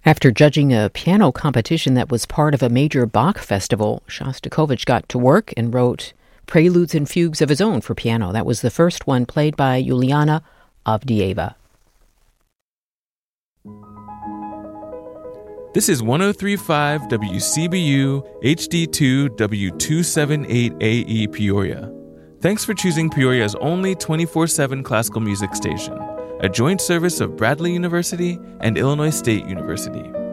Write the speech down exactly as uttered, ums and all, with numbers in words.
After judging a piano competition that was part of a major Bach festival, Shostakovich got to work and wrote preludes and fugues of his own for piano. That was the first one played by Juliana Avdieva. This is one oh three point five W C B U H D two W two seventy-eight A E Peoria. Thanks for choosing Peoria's only twenty-four seven classical music station, a joint service of Bradley University and Illinois State University.